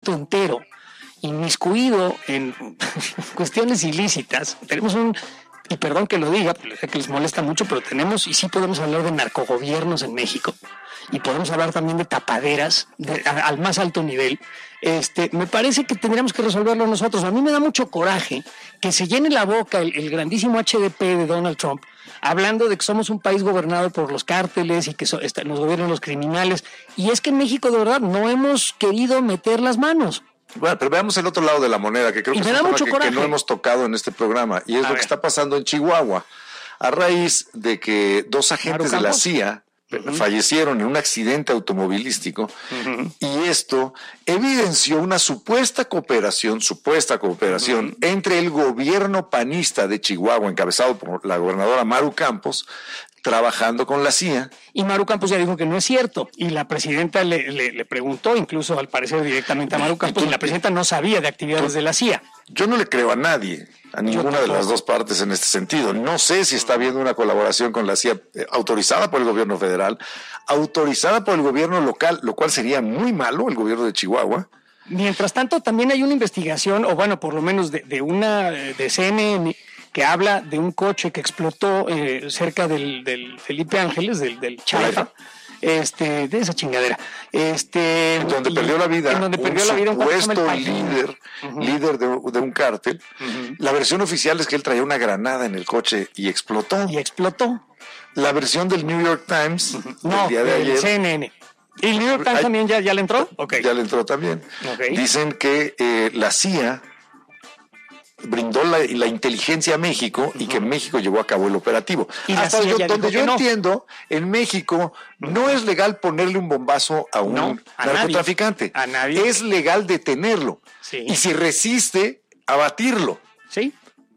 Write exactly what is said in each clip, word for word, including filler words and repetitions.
ejército entero inmiscuido en cuestiones ilícitas. Tenemos un, y perdón que lo diga, sé que les molesta mucho, pero tenemos, y sí podemos hablar de narcogobiernos en México, y podemos hablar también de tapaderas de, a, al más alto nivel. Este, me parece que tendríamos que resolverlo nosotros. A mí me da mucho coraje que se llene la boca el, el grandísimo H D P de Donald Trump, hablando de que somos un país gobernado por los cárteles y que so, está, nos gobiernan los criminales. Y es que en México, de verdad, no hemos querido meter las manos. Bueno, pero veamos el otro lado de la moneda, que creo que es un tema que, que no hemos tocado en este programa, y es a lo ver. que está pasando en Chihuahua, a raíz de que dos agentes de la C I A uh-huh. fallecieron en un accidente automovilístico, uh-huh. y esto evidenció una supuesta cooperación, supuesta cooperación uh-huh. entre el gobierno panista de Chihuahua, encabezado por la gobernadora Maru Campos, trabajando con la C I A. Y Maru Campos ya dijo que no es cierto, y la presidenta le, le, le preguntó, incluso al parecer directamente a Maru Campos, y, tú, y la presidenta no sabía de actividades tú, de la C I A. Yo no le creo a nadie, a ninguna de las dos partes en este sentido. No sé si está habiendo una colaboración con la C I A eh, autorizada por el gobierno federal, autorizada por el gobierno local, lo cual sería muy malo, el gobierno de Chihuahua. Mientras tanto, también hay una investigación, o bueno, por lo menos de, de una de C N N, que habla de un coche que explotó eh, cerca del, del Felipe Ángeles, del, del Chaifa, este, de esa chingadera. Este, donde y, perdió la vida en donde un perdió la vida un supuesto líder, uh-huh. líder de, de un cártel. Uh-huh. La versión oficial es que él traía una granada en el coche y explotó. Y explotó. La versión del New York Times, uh-huh. no, del día de ayer. C N N. ¿Y el New York Times Ay, también ya, ya le entró? Okay. Ya le entró también. Okay. Dicen que eh, la C I A brindó la, la inteligencia a México uh-huh. y que México llevó a cabo el operativo. Y Hasta yo, donde yo no. entiendo, en México uh-huh. no es legal ponerle un bombazo a un no, a narcotraficante. Nadie. A nadie. Es legal detenerlo. Sí. Y si resiste, abatirlo. Sí.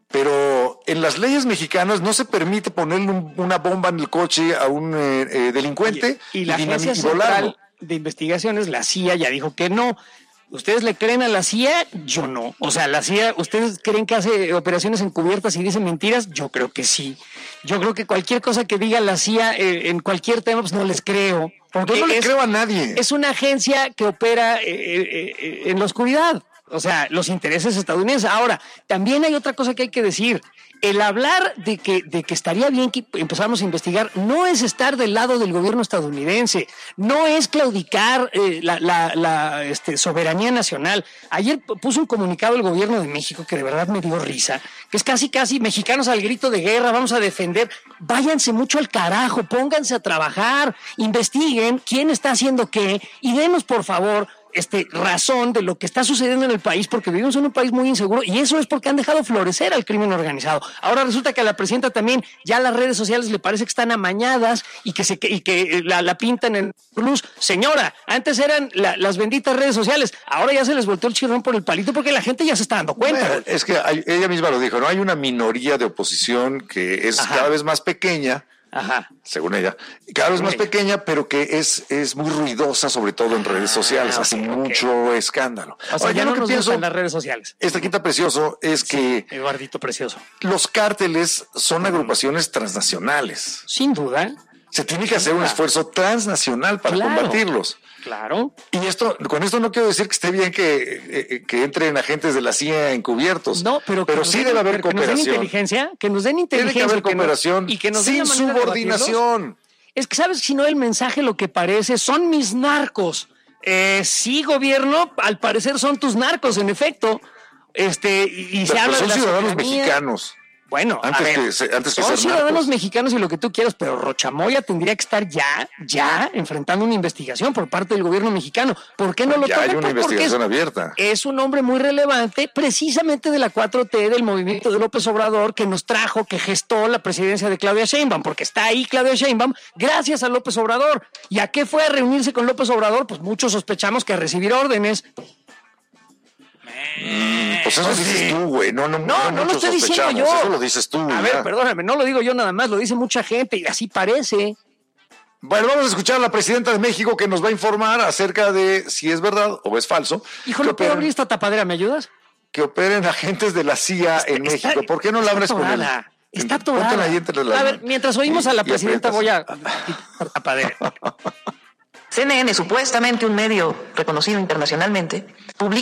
Pero en las leyes mexicanas no se permite ponerle un, una bomba en el coche a un eh, eh, delincuente y, y la y Agencia Central de Investigaciones, la C I A, ya dijo que no. ¿Ustedes le creen a la C I A? Yo no. O sea, la C I A, ¿ustedes creen que hace operaciones encubiertas y dice mentiras? Yo creo que sí. Yo creo que cualquier cosa que diga la C I A eh, en cualquier tema, pues no les creo. Porque yo no le es, creo a nadie. Es una agencia que opera eh, eh, eh, en la oscuridad. O sea, los intereses estadounidenses. Ahora, también hay otra cosa que hay que decir. El hablar de que, de que estaría bien que empezáramos a investigar no es estar del lado del gobierno estadounidense, no es claudicar eh, la, la, la este, soberanía nacional. Ayer puso un comunicado el gobierno de México que de verdad me dio risa, que es casi casi mexicanos al grito de guerra, vamos a defender. Váyanse mucho al carajo, pónganse a trabajar, investiguen quién está haciendo qué y denos por favor Este, razón de lo que está sucediendo en el país, porque vivimos en un país muy inseguro y eso es porque han dejado florecer al crimen organizado. Ahora resulta que a la presidenta también ya las redes sociales le parece que están amañadas y que se y que la, la pintan en luz. Señora, antes eran la, las benditas redes sociales, ahora ya se les volteó el chirrón por el palito porque la gente ya se está dando cuenta. Bueno, es que hay, ella misma lo dijo, ¿no? Hay una minoría de oposición que es Ajá. cada vez más pequeña. Ajá. Según ella, cada vez más pequeña, pero que es, es muy ruidosa, sobre todo en redes sociales, ah, okay, hace okay. mucho escándalo. O sea, Ahora, ya no lo que nos pienso en las redes sociales. Esta quinta precioso es sí, que Eduardito precioso. Los cárteles son agrupaciones transnacionales. Sin duda. Se tiene que hacer un esfuerzo transnacional para claro. combatirlos. Claro. Y esto, con esto no quiero decir que esté bien que, que entren agentes de la C I A encubiertos. No, pero, pero sí den, debe haber que cooperación. Nos den inteligencia, que nos den inteligencia. Tiene que haber cooperación que no, y que nos sin subordinación. Es que, ¿sabes? Si no, el mensaje lo que parece son mis narcos. Eh, sí, gobierno, al parecer son tus narcos, en efecto. Este, y, y se habla son de la ciudadanos soberanía. mexicanos. Bueno, antes a ver, que, antes que son ser ciudadanos narcos. mexicanos y lo que tú quieras, pero Rochamoya tendría que estar ya, ya enfrentando una investigación por parte del gobierno mexicano. ¿Por qué no lo ya toman? hay una pues investigación es, abierta. Es un hombre muy relevante, precisamente de la cuatro T, del movimiento de López Obrador, que nos trajo, que gestó la presidencia de Claudia Sheinbaum, porque está ahí Claudia Sheinbaum gracias a López Obrador. ¿Y a qué fue a reunirse con López Obrador? Pues muchos sospechamos que a recibir órdenes. Mm, pues eso pues dices sí. tú, güey. No, no, no, no, no lo estoy diciendo yo. Eso lo dices tú. A ya. ver, perdóname, no lo digo yo nada más, lo dice mucha gente y así parece. Bueno, vamos a escuchar a la presidenta de México que nos va a informar acerca de si es verdad o es falso. Hijo, no puedo abrir esta tapadera, ¿me ayudas? Que operen agentes de la C I A está, en está, México. ¿Por qué no la abres con él? Está atorada. A ver, mientras oímos a la presidenta voy a tapadera. C N N, supuestamente un medio reconocido internacionalmente, publica